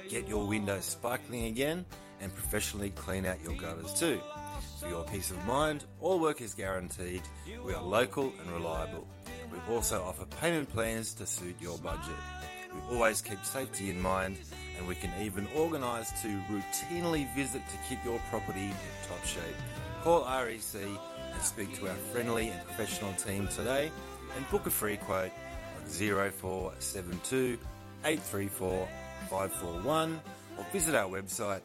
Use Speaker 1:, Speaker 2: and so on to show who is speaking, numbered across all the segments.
Speaker 1: Get your windows sparkling again and professionally clean out your gutters too. For your peace of mind, all work is guaranteed. We are local and reliable. We also offer payment plans to suit your budget. We always keep safety in mind, and we can even organise to routinely visit to keep your property in top shape. Call REC and speak to our friendly and professional team today and book a free quote on 0472 834 541 or visit our website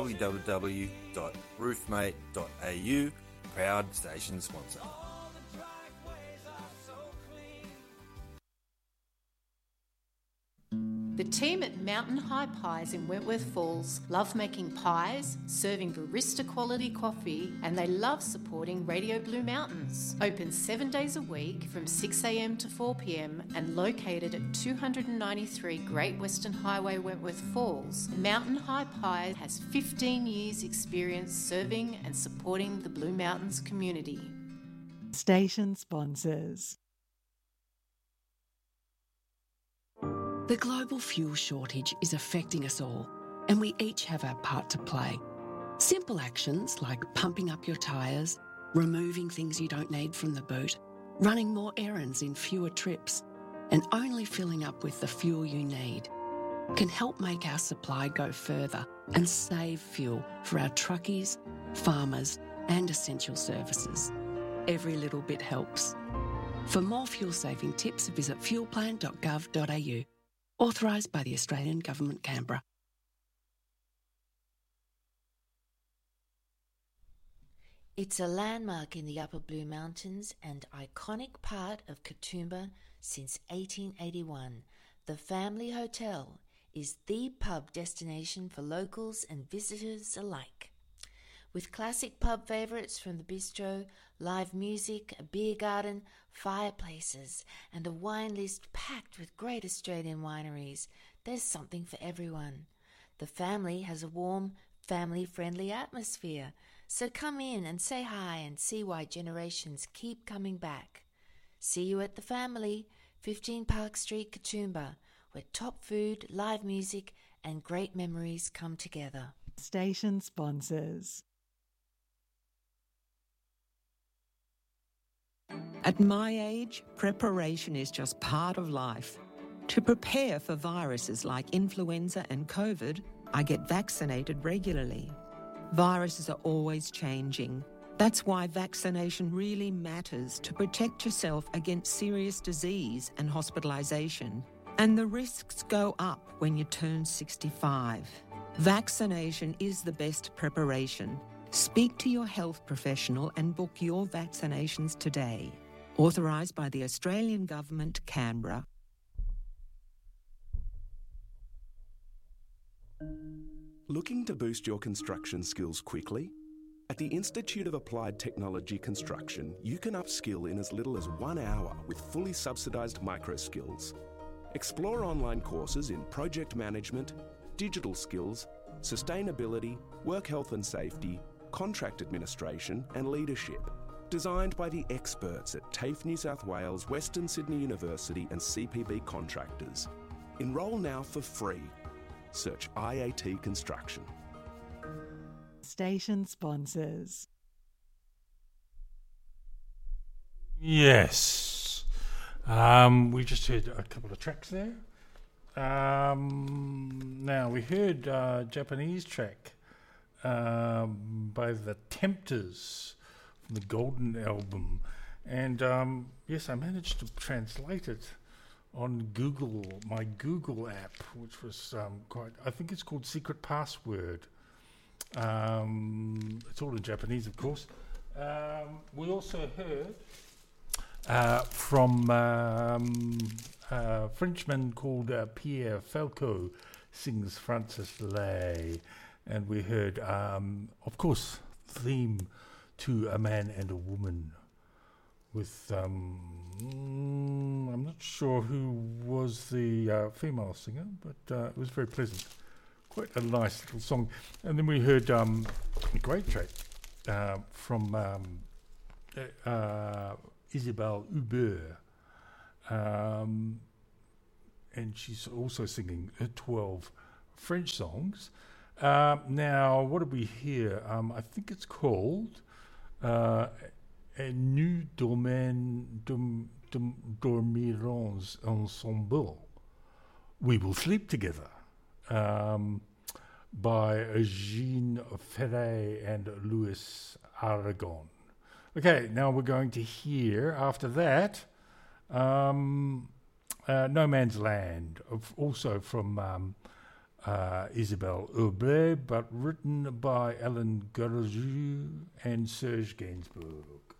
Speaker 1: www.roofmate.au. Proud station sponsor.
Speaker 2: The team at Mountain High Pies in Wentworth Falls love making pies, serving barista quality coffee, and they love supporting Radio Blue Mountains. Open 7 days a week from 6 a.m. to 4 p.m. and located at 293 Great Western Highway, Wentworth Falls, Mountain High Pies has 15 years experience serving and supporting the Blue Mountains community.
Speaker 3: Station sponsors.
Speaker 4: The global fuel shortage is affecting us all, and we each have our part to play. Simple actions like pumping up your tyres, removing things you don't need from the boot, running more errands in fewer trips, and only filling up with the fuel you need can help make our supply go further and save fuel for our truckies, farmers, and essential services. Every little bit helps. For more fuel-saving tips, visit fuelplan.gov.au. Authorised by the Australian Government, Canberra.
Speaker 5: It's a landmark in the Upper Blue Mountains and iconic part of Katoomba since 1881. The Family Hotel is the pub destination for locals and visitors alike. With classic pub favourites from the bistro, live music, a beer garden, fireplaces, and a wine list packed with great Australian wineries, there's something for everyone. The Family has a warm, family-friendly atmosphere, so come in and say hi and see why generations keep coming back. See you at the Family, 15 Park Street, Katoomba, where top food, live music, and great memories come together.
Speaker 3: Station sponsors.
Speaker 6: At my age, preparation is just part of life. To prepare for viruses like influenza and COVID, I get vaccinated regularly. Viruses are always changing. That's why vaccination really matters to protect yourself against serious disease and hospitalisation. And the risks go up when you turn 65. Vaccination is the best preparation. Speak to your health professional and book your vaccinations today. Authorised by the Australian Government, Canberra.
Speaker 7: Looking to boost your construction skills quickly? At the Institute of Applied Technology Construction, you can upskill in as little as 1 hour with fully subsidised microskills. Explore online courses in project management, digital skills, sustainability, work health and safety, contract administration and leadership. Designed by the experts at TAFE New South Wales, Western Sydney University and CPB Contractors. Enrol now for free. Search IAT Construction.
Speaker 3: Station sponsors.
Speaker 8: Yes. We just heard a couple of tracks there. Now, we heard a Japanese track by the Tempters from the Golden Album. And yes, I managed to translate it on Google, my Google app, which was I think it's called Secret Password. It's all in Japanese, of course. We also heard from a Frenchman called Pierre Falco sings Francis Lay. And we heard, of course, theme to A Man and a Woman with, I'm not sure who was the female singer, but it was very pleasant. Quite a nice little song. And then we heard a great track from Isabelle Hubert. And she's also singing 12 French songs. Now, what did we hear? I think it's called Nous dormirons ensemble. We Will Sleep Together, by Jean Ferret and Louis Aragon. Okay, now we're going to hear, after that, No Man's Land, also from Isabelle Aubray, but written by Ellen Gurju and Serge Gainsbourg.